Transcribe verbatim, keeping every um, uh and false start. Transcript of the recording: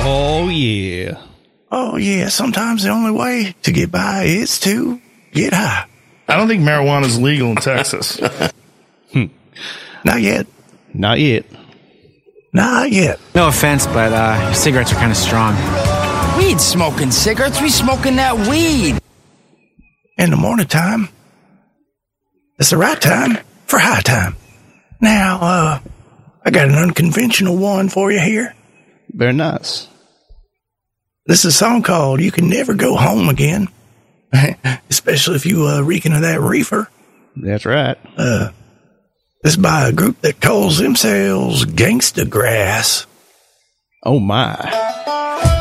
Oh, yeah. Oh, yeah. Sometimes the only way to get by is to get high. I don't think marijuana is legal in Texas. hmm. Not yet. Not yet. Not yet. No offense, but uh, cigarettes are kind of strong. We ain't smoking cigarettes. We smoking that weed. In the morning time, it's the right time for high time. Now, uh, I got an unconventional one for you here. Very nice. This is a song called You Can Never Go Home Again. Especially if you uh, reeking of that reefer. That's right. Uh, this is by a group that calls themselves Gangsta Grass. Oh, my.